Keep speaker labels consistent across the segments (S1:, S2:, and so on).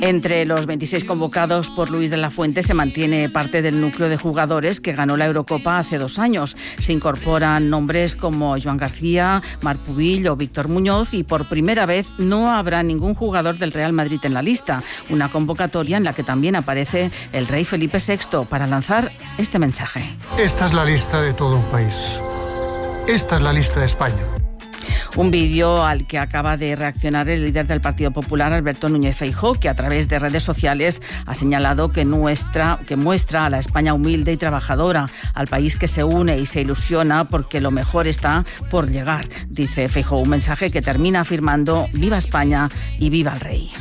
S1: Entre los 26 convocados por Luis de la Fuente se mantiene parte del núcleo de jugadores que ganó la Eurocopa hace 2 años. Se incorporan nombres como Joan García, Marc Pubill o Víctor Muñoz y por primera vez no habrá ningún jugador del Real Madrid en la lista. Una convocatoria en la que también aparece el rey Felipe VI para lanzar este mensaje.
S2: Esta es la lista de todo un país. Esta es la lista de España.
S1: Un vídeo al que acaba de reaccionar el líder del Partido Popular, Alberto Núñez Feijóo, que a través de redes sociales ha señalado que muestra a la España humilde y trabajadora, al país que se une y se ilusiona porque lo mejor está por llegar. Dice Feijóo, un mensaje que termina afirmando «Viva España y viva el rey».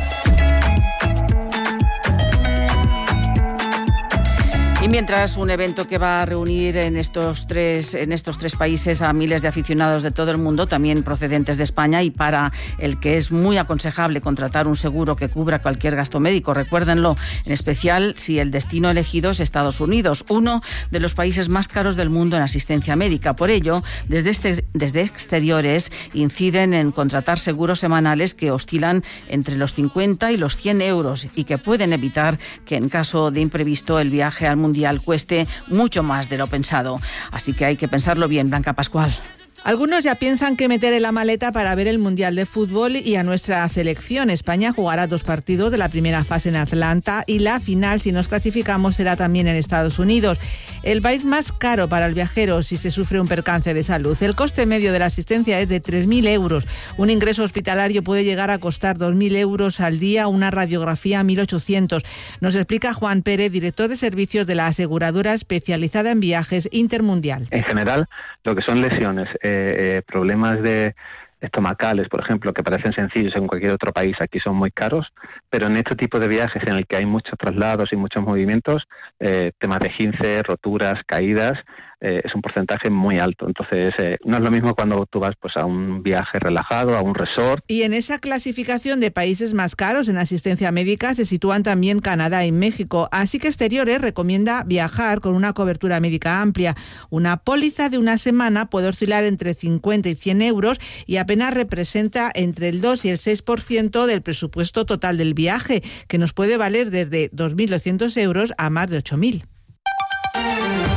S1: Y mientras un evento que va a reunir en estos tres países a miles de aficionados de todo el mundo, también procedentes de España, y para el que es muy aconsejable contratar un seguro que cubra cualquier gasto médico, recuérdenlo, en especial si el destino elegido es Estados Unidos, uno de los países más caros del mundo en asistencia médica. Por ello, desde exteriores inciden en contratar seguros semanales que oscilan entre los 50 y los 100 euros y que pueden evitar que en caso de imprevisto el viaje al mundial cueste mucho más de lo pensado. Así que hay que pensarlo bien, Blanca Pascual.
S3: Algunos ya piensan qué meter en la maleta para ver el Mundial de Fútbol y a nuestra selección. España jugará 2 partidos de la primera fase en Atlanta y la final, si nos clasificamos, será también en Estados Unidos. El país más caro para el viajero si se sufre un percance de salud. El coste medio de la asistencia es de 3.000 euros. Un ingreso hospitalario puede llegar a costar 2.000 euros al día, una radiografía 1.800. Nos explica Juan Pérez, director de servicios de la aseguradora especializada en viajes Intermundial.
S4: En general, lo que son lesiones, problemas estomacales, por ejemplo, que parecen sencillos en cualquier otro país, aquí son muy caros, pero en este tipo de viajes en el que hay muchos traslados y muchos movimientos, temas de esguince, roturas, caídas, es un porcentaje muy alto. Entonces, no es lo mismo cuando tú vas pues a un viaje relajado, a un resort.
S3: Y en esa clasificación de países más caros en asistencia médica se sitúan también Canadá y México. Así que Exteriores recomienda viajar con una cobertura médica amplia. Una póliza de una semana puede oscilar entre 50 y 100 euros y apenas representa entre el 2 y el 6% del presupuesto total del viaje, que nos puede valer desde 2.200 euros a más de 8.000.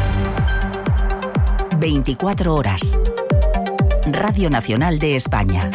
S5: 24 horas. Radio Nacional de España.